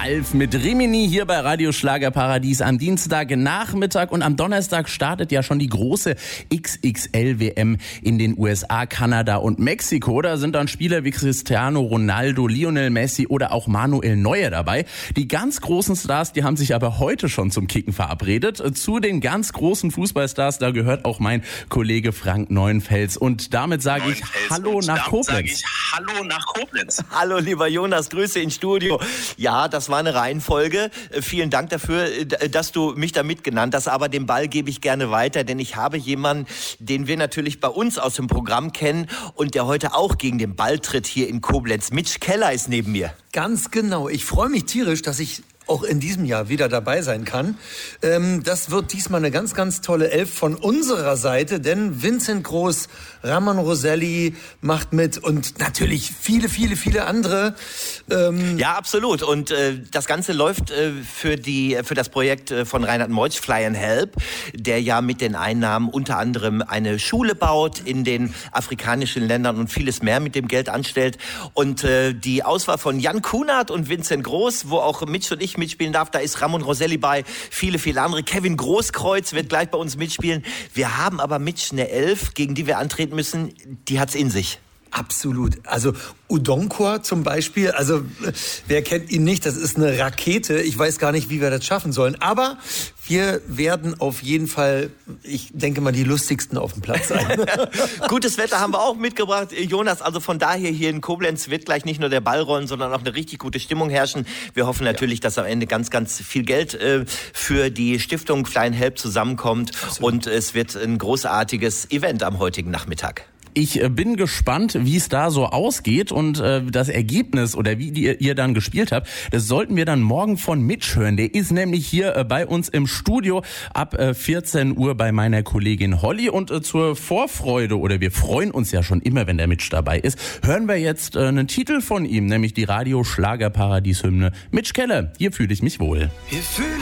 Alf mit Rimini hier bei Radio Schlagerparadies am Dienstagnachmittag und am Donnerstag startet ja schon die große XXL-WM in den USA, Kanada und Mexiko. Da sind dann Spieler wie Cristiano Ronaldo, Lionel Messi oder auch Manuel Neuer dabei. Die ganz großen Stars, die haben sich aber heute schon zum Kicken verabredet. Zu den ganz großen Fußballstars, da gehört auch mein Kollege Frank Neuenfels. Und damit sage ich Hallo nach Koblenz. Hallo lieber Jonas, Grüße ins Studio. Ja, das war eine Reihenfolge. Vielen Dank dafür, dass du mich da mitgenannt hast. Aber den Ball gebe ich gerne weiter, denn ich habe jemanden, den wir natürlich bei uns aus dem Programm kennen und der heute auch gegen den Ball tritt hier in Koblenz. Mitch Keller ist neben mir. Ganz genau. Ich freue mich tierisch, dass ich auch in diesem Jahr wieder dabei sein kann. Das wird diesmal eine ganz, ganz tolle Elf von unserer Seite, denn Vincent Groß, Ramon Roselli macht mit und natürlich viele, viele, viele andere. Ja, absolut. Und das Ganze läuft für das Projekt von Reinhard Meutsch, Fly and Help, der ja mit den Einnahmen unter anderem eine Schule baut in den afrikanischen Ländern und vieles mehr mit dem Geld anstellt. Und die Auswahl von Jan Kunert und Vincent Groß, wo auch Mitch und ich mitspielen darf, da ist Ramon Roselli bei, viele, viele andere. Kevin Großkreuz wird gleich bei uns mitspielen. Wir haben aber Mitch eine Elf, gegen die wir antreten müssen, die hat's in sich. Absolut. Also Udonkor zum Beispiel, also wer kennt ihn nicht, das ist eine Rakete. Ich weiß gar nicht, wie wir das schaffen sollen. Aber wir werden auf jeden Fall, ich denke mal, die lustigsten auf dem Platz sein. Gutes Wetter haben wir auch mitgebracht, Jonas. Also von daher hier in Koblenz wird gleich nicht nur der Ball rollen, sondern auch eine richtig gute Stimmung herrschen. Wir hoffen natürlich, dass am Ende ganz, ganz viel Geld für die Stiftung Fly and Help zusammenkommt. Absolut. Und es wird ein großartiges Event am heutigen Nachmittag. Ich bin gespannt, wie es da so ausgeht und das Ergebnis oder wie ihr dann gespielt habt, das sollten wir dann morgen von Mitch hören. Der ist nämlich hier bei uns im Studio ab 14 Uhr bei meiner Kollegin Holly und zur Vorfreude, oder wir freuen uns ja schon immer, wenn der Mitch dabei ist, hören wir jetzt einen Titel von ihm, nämlich die Radio Schlagerparadies Hymne. Mitch Keller, hier fühle ich mich wohl.